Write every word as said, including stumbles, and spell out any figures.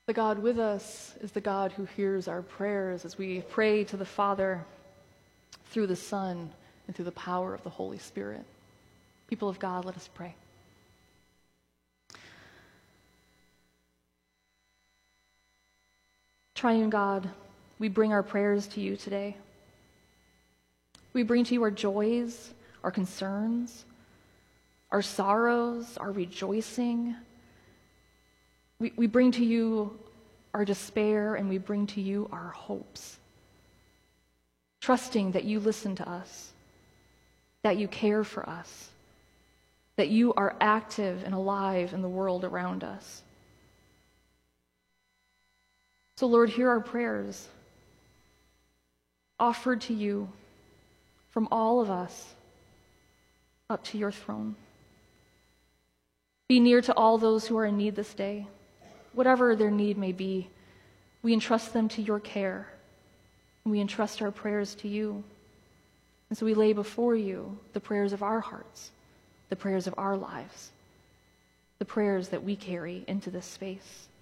The God with us is the God who hears our prayers as we pray to the Father through the Son and through the power of the Holy Spirit. People of God, let us pray. Triune God, we bring our prayers to you today. We bring to you our joys, our concerns, our sorrows, our rejoicing. We, we bring to you our despair, and we bring to you our hopes, trusting that you listen to us, that you care for us, that you are active and alive in the world around us. So, Lord, hear our prayers, offered to you from all of us up to your throne. Be near to all those who are in need this day. Whatever their need may be, we entrust them to your care. And we entrust our prayers to you. And so we lay before you the prayers of our hearts, the prayers of our lives, the prayers that we carry into this space.